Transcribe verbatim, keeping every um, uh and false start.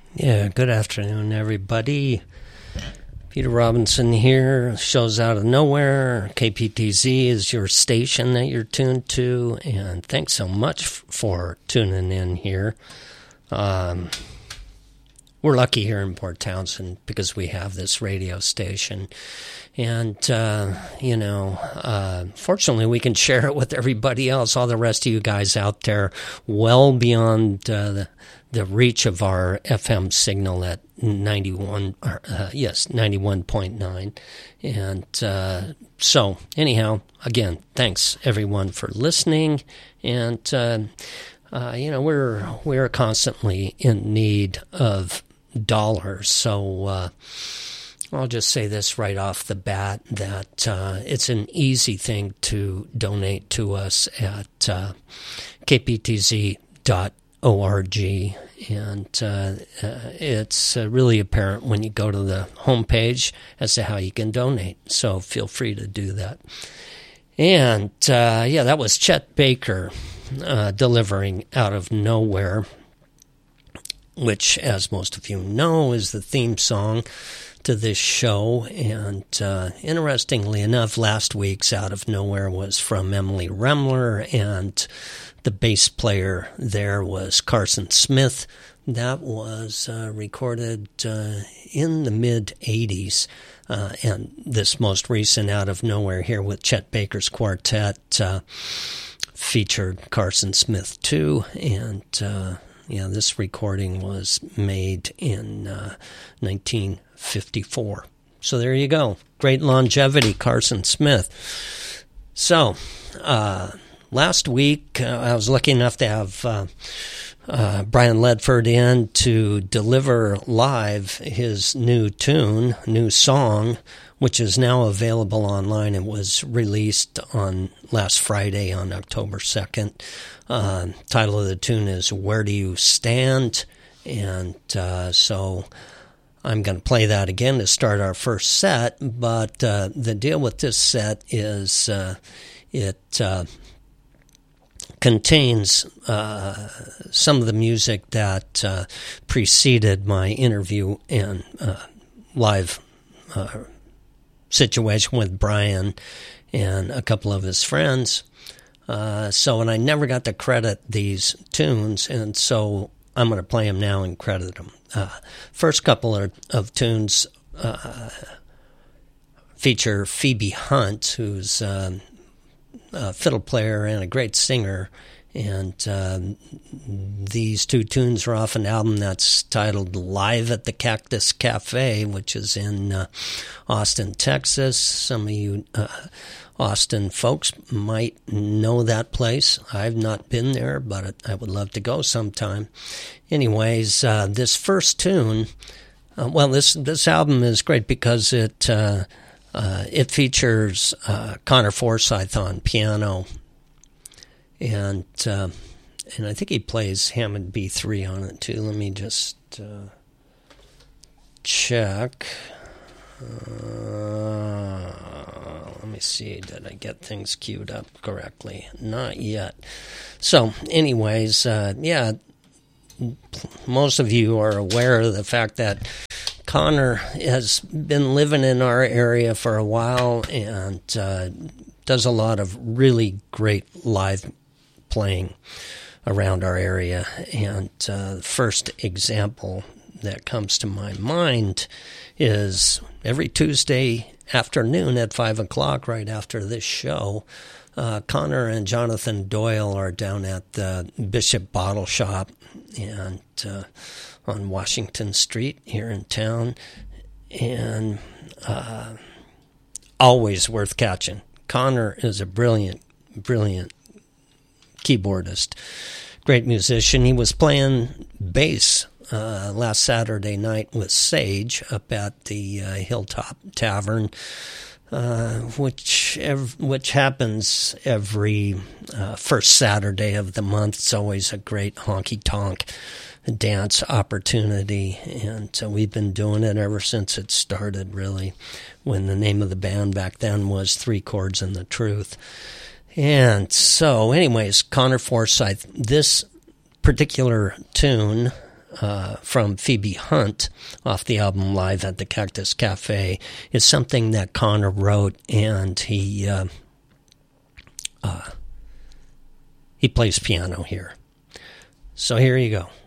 Yeah, good afternoon, everybody. Peter Robinson here, shows out of nowhere. K P T Z is your station that you're tuned to, and thanks so much f- for tuning in here. Um, we're lucky here in Port Townsend because we have this radio station. And, uh, you know, uh, fortunately we can share it with everybody else, all the rest of you guys out there, well beyond uh, the, the reach of our F M signal at ninety-one, uh, yes, ninety-one point nine. And uh, so, anyhow, again, thanks everyone for listening. And, uh, uh, you know, we're, we're constantly in need of dollars. So, uh, I'll just say this right off the bat, that uh, it's an easy thing to donate to us at uh, k p t z dot org, and uh, uh, it's uh, really apparent when you go to the homepage as to how you can donate, so feel free to do that. And, uh, yeah, that was Chet Baker uh, delivering Out of Nowhere, which, as most of you know, is the theme song to this show. And uh, interestingly enough, last week's Out of Nowhere was from Emily Remler, and the bass player there was Carson Smith. That was uh, recorded uh, in the mid-eighties. Uh, and this most recent Out of Nowhere here with Chet Baker's quartet uh, featured Carson Smith too. And uh, yeah, this recording was made in uh, nineteen fifty-four. So there you go. Great longevity, Carson Smith. So, uh, last week, uh, I was lucky enough to have uh, uh, Brian Ledford in to deliver live his new tune, new song, which is now available online. It was released on last Friday on October second. Uh, title of the tune is Where Do You Stand? And uh, so I'm going to play that again to start our first set, but uh, the deal with this set is uh, it uh, contains uh, some of the music that uh, preceded my interview and uh, live uh, situation with Brian and a couple of his friends. Uh, so, and I never got to credit these tunes, and so I'm going to play them now and credit them. Uh, first couple of, of tunes uh, feature Phoebe Hunt, who's um, a fiddle player and a great singer. And um, these two tunes are off an album that's titled Live at the Cactus Cafe, which is in uh, Austin, Texas. Some of you uh, Austin folks might know that place. I've not been there, but I would love to go sometime. Anyways, uh, this first tune, uh, well, this this album is great because it uh, uh, it features uh, Connor Forsyth on piano, and uh, and I think he plays Hammond B three on it too. Let me just uh, check. Uh, let me see, did I get things queued up correctly? Not yet. So, anyways, uh, yeah, most of you are aware of the fact that Connor has been living in our area for a while and uh, does a lot of really great live playing around our area. And uh, the first example that comes to my mind is every Tuesday afternoon at five o'clock, right after this show, uh, Connor and Jonathan Doyle are down at the Bishop Bottle Shop and uh, on Washington Street here in town, and uh, always worth catching. Connor is a brilliant, brilliant keyboardist, great musician. He was playing bass Uh, last Saturday night with Sage up at the uh, Hilltop Tavern, uh, which ev- which happens every uh, first Saturday of the month. It's always a great honky-tonk dance opportunity, and so we've been doing it ever since it started, really, when the name of the band back then was Three Chords and the Truth. And so, anyways, Connor Forsyth, this particular tune uh, from Phoebe Hunt off the album Live at the Cactus Cafe is something that Connor wrote, and he uh, uh, he plays piano here. So here you go.